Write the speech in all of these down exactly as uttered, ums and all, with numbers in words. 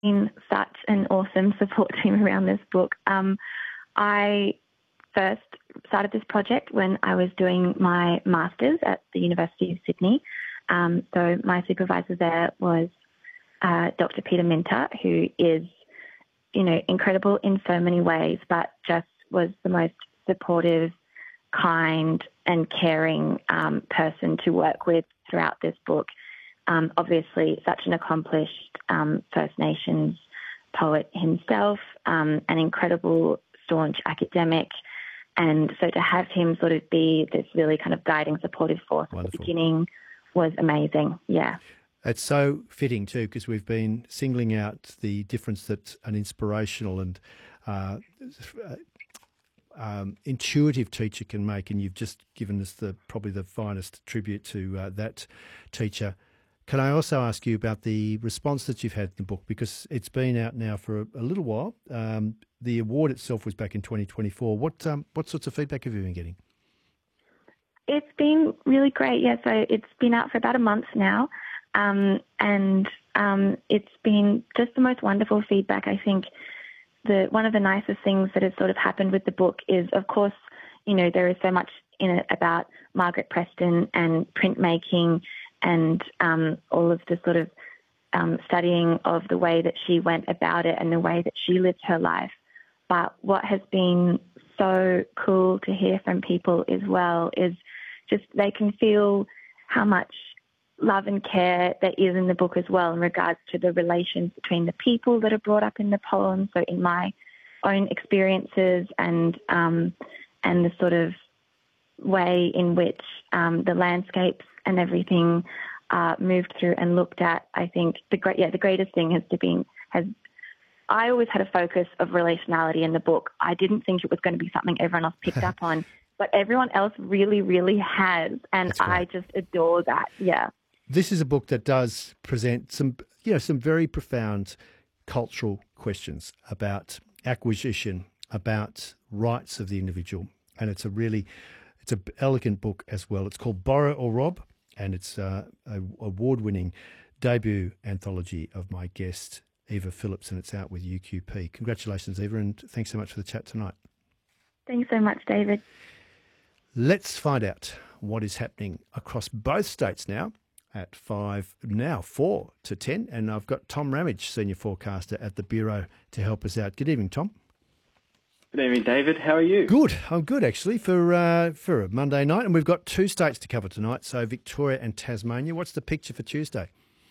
been such an awesome support team around this book. Um, I first started this project when I was doing my master's at the University of Sydney. Um, so my supervisor there was uh, Doctor Peter Minter, who is, you know, incredible in so many ways, but just was the most supportive, kind and caring um, person to work with throughout this book. Um, obviously, such an accomplished um, First Nations poet himself, um, an incredible, staunch academic. And so to have him sort of be this really kind of guiding, supportive force Wonderful. At the beginning was amazing. Yeah. It's so fitting too, because we've been singling out the difference that an inspirational and uh, um, intuitive teacher can make, and you've just given us the probably the finest tribute to uh, that teacher. Can I also ask you about the response that you've had in the book, because it's been out now for a, a little while. Um, the award itself was back in twenty twenty-four. What um, what sorts of feedback have you been getting? It's been really great. Yeah, so it's been out for about a month now. Um, and um, it's been just the most wonderful feedback. I think the one of the nicest things that has sort of happened with the book is, of course, you know, there is so much in it about Margaret Preston and printmaking and um, all of the sort of um, studying of the way that she went about it and the way that she lived her life. But what has been so cool to hear from people as well is just they can feel how much love and care there is in the book as well in regards to the relations between the people that are brought up in the poem. So in my own experiences and um, and the sort of way in which um, the landscapes and everything uh, moved through and looked at, I think the great yeah the greatest thing has to be has I always had a focus of relationality in the book. I didn't think it was going to be something everyone else picked up on, but everyone else really, really has, and I just adore that. Yeah. This is a book that does present some, you know, some very profound cultural questions about acquisition, about rights of the individual, and it's a really, it's an elegant book as well. It's called Borrow or Rob, and it's uh, an award-winning debut anthology of my guest, Eva Phillips, and it's out with U Q P. Congratulations, Eva, and thanks so much for the chat tonight. Thanks so much, David. Let's find out what is happening across both states now. At five, now four to ten, and I've got Tom Ramage, Senior Forecaster at the Bureau, to help us out. Good evening, Tom. Good evening, David. How are you? Good. I'm good, actually, for uh, for a Monday night, and we've got two states to cover tonight, so Victoria and Tasmania. What's the picture for Tuesday?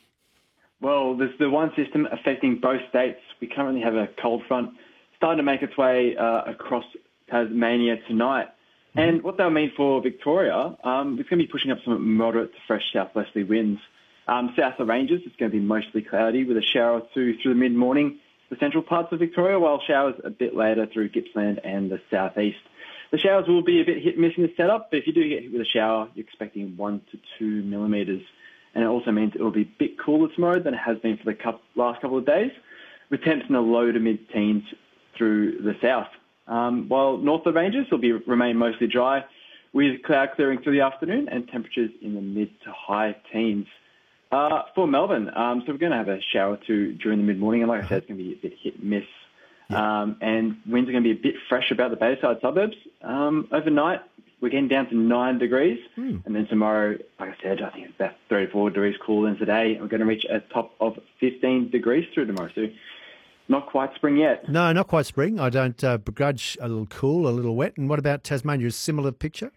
Well, there's the one system affecting both states. We currently have a cold front starting to make its way uh, across Tasmania tonight. And what that'll mean for Victoria, um, it's going to be pushing up some moderate to fresh southwesterly winds. Um, south of the ranges, it's going to be mostly cloudy with a shower or two through the mid-morning, the central parts of Victoria, while showers a bit later through Gippsland and the southeast. The showers will be a bit hit and miss in the setup, but if you do get hit with a shower, you're expecting one to two millimetres. And it also means it will be a bit cooler tomorrow than it has been for the couple, last couple of days, with temps in the low to mid-teens through the south. Um, while north of the ranges will be remain mostly dry, with cloud clearing through the afternoon and temperatures in the mid to high teens. Uh, for Melbourne, um, so we're going to have a shower or two during the mid-morning, and like I said, it's going to be a bit hit and miss. Yeah. Um, and winds are going to be a bit fresh about the Bayside suburbs. Um, overnight, we're getting down to nine degrees, mm. and then tomorrow, like I said, I think it's about three to four degrees cooler than today. And we're going to reach a top of fifteen degrees through tomorrow. So not quite spring yet. No, not quite spring. I don't uh, begrudge a little cool, a little wet. And what about Tasmania? A similar picture?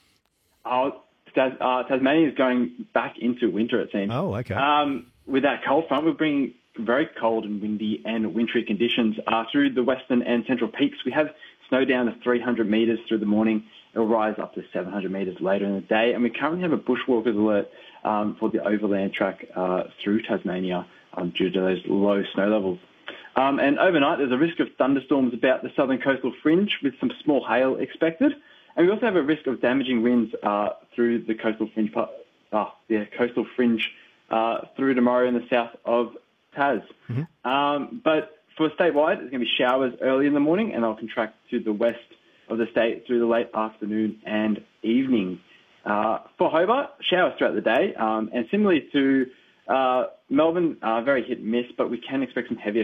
Oh, Tas- uh, Tasmania is going back into winter, it seems. Oh, okay. Um, with that cold front, we're bringing very cold and windy and wintry conditions uh, through the western and central peaks. We have snow down to three hundred metres through the morning. It'll rise up to seven hundred metres later in the day. And we currently have a bushwalkers alert um, for the overland track uh, through Tasmania um, due to those low snow levels. Um, and overnight, there's a risk of thunderstorms about the southern coastal fringe with some small hail expected. And we also have a risk of damaging winds uh, through the coastal fringe, uh, the coastal fringe uh, through tomorrow in the south of Tas. Mm-hmm. Um, but for statewide, there's going to be showers early in the morning, and they'll contract to the west of the state through the late afternoon and evening. Uh, for Hobart, showers throughout the day, um, and similarly to uh, Melbourne, uh, very hit and miss, but we can expect some heavier